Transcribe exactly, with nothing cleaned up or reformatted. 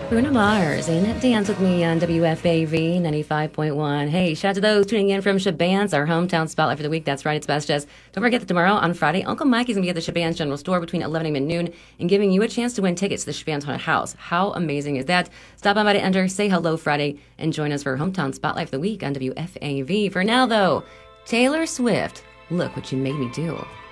Bruno Mars and Dance With Me on W F A V ninety-five point one. Hey, shout out to those tuning in from Shaban's, our hometown spotlight for the week. That's right, it's Best Jazz. Don't forget that tomorrow on Friday, Uncle Mikey's going to be at the Shaban's General Store between eleven a.m. and noon and giving you a chance to win tickets to the Shaban's Haunted House. How amazing is that? Stop on by to enter, say hello Friday, and join us for hometown spotlight for the week on W F A V. For now, though, Taylor Swift, Look What You Made Me Do.